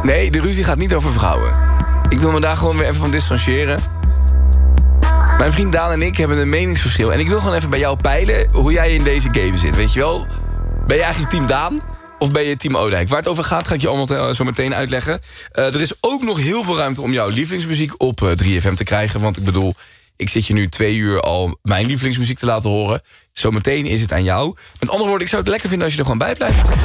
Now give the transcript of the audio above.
Nee, de ruzie gaat niet over vrouwen. Ik wil me daar gewoon weer even van distancieren. Mijn vriend Daan en ik hebben een meningsverschil. En ik wil gewoon even bij jou peilen hoe jij in deze game zit. Weet je wel? Ben je eigenlijk team Daan of ben je team Oudijk? Waar het over gaat, ga ik je allemaal zo meteen uitleggen. Er is ook nog heel veel ruimte om jouw lievelingsmuziek op 3FM te krijgen. Want ik bedoel, ik zit je nu 2 uur al mijn lievelingsmuziek te laten horen. Zometeen is het aan jou. Met andere woorden, ik zou het lekker vinden als je er gewoon bij blijft.